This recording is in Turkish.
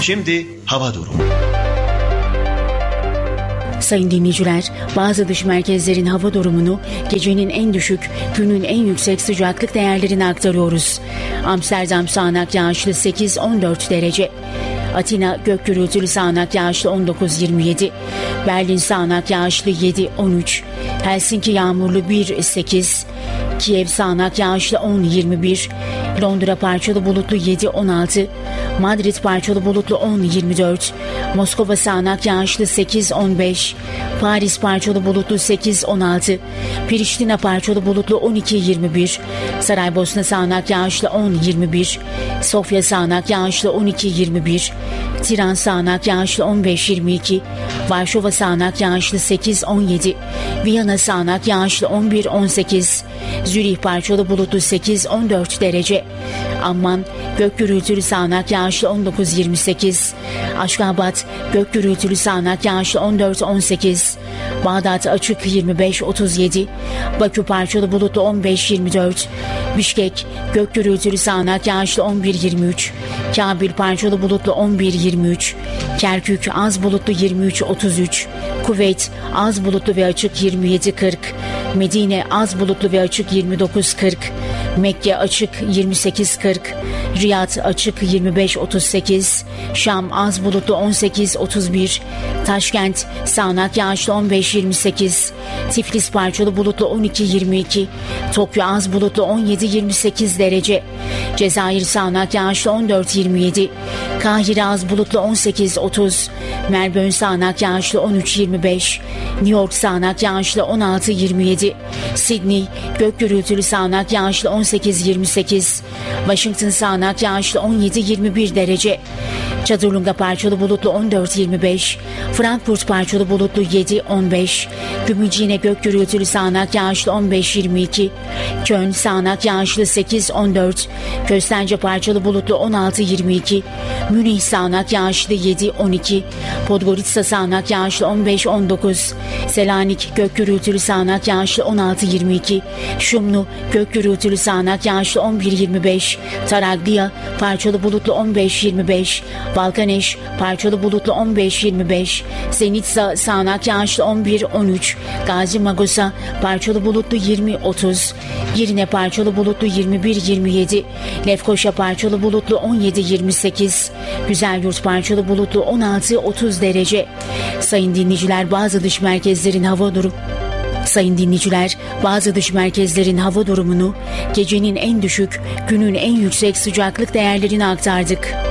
Şimdi hava durumu. Sayın dinleyiciler, bazı dış merkezlerin hava durumunu gecenin en düşük, günün en yüksek sıcaklık değerlerini aktarıyoruz. Amsterdam sağanak yağışlı 8-14 derece. Atina gök gürültülü sağanak yağışlı 19-27. Berlin sağanak yağışlı 7-13. Helsinki yağmurlu 1-8. Kiev sağanak yağışlı 10-21. Londra parçalı bulutlu 7-16. Madrid parçalı bulutlu 10-24. Moskova sağanak yağışlı 8-15. Paris parçalı bulutlu 8-16. Priştina parçalı bulutlu 12-21. Saraybosna sağanak yağışlı 10-21. Sofya sağanak yağışlı 12-21. Tiran sağanak yağışlı 15-22. Varşova sağanak yağışlı 8-17. Viyana sağanak yağışlı 11-18. Zürih parçalı bulutlu 8-14 derece. Amman gök gürültülü sağanak yağışlı 19-28. Aşgabat gök gürültülü sağanak yağışlı 14-18. Bağdat açık 25-37. Bakü parçalı bulutlu 15-24. Bişkek gök gürültülü sağanak yağışlı 11-23. Kabil parçalı bulutlu 11-23. Kerkük az bulutlu 23-33. Kuveyt az bulutlu ve açık 27-40. Medine az bulutlu ve açık 29-40. Mekke açık 28-40. Riyad açık 25-38. Şam az bulutlu 18-31. Taşkent sağanak yağışlı 15-28. Tiflis parçalı bulutlu 12-22. Tokyo az bulutlu 17-28 derece. Cezayir sağanak yağışlı 14-27. Kahire az bulutlu 18-30. Melbourne sağanak yağışlı 13-25. New York sağanak yağışlı 16-27. Sydney gök gürültülü sağanak yağışlı 18-28. Washington sağanak yağışlı 17-21 derece. Çadırlunga parçalı bulutlu 14-25. Frankfurt parçalı bulutlu 7-15. Gümülcine gök gürültülü sağanak yağışlı 15-22. Köln sağanak yağışlı 8-14. Köstence parçalı bulutlu 16-22. Münih sağanak yağışlı 7-12. Podgorica sağanak yağışlı 15-19. Selanik gök gürültülü sağanak yağışlı 16-22. Şumlu gök gürültülü sağanak yağışlı 11-25. Taraglia parçalı bulutlu 15-25. Balkaneş parçalı bulutlu 15-25. Zenitsa sağanak yağışlı 11-13. Gazi Magosa parçalı bulutlu 20-30. Girne parçalı bulutlu 21-27. Lefkoşa parçalı bulutlu 17-28. Güzelyurt parçalı bulutlu 16-30 derece. Sayın dinleyiciler, bazı dış merkezlerin hava durumunu gecenin en düşük, günün en yüksek sıcaklık değerlerini aktardık.